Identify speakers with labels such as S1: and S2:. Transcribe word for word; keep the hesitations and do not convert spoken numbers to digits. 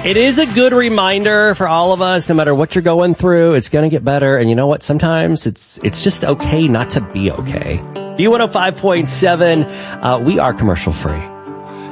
S1: It is a good reminder for all of us, no matter what you're going through, it's going to get better. And you know what? Sometimes it's it's just okay not to be okay. B one oh five point seven, uh, we are commercial free.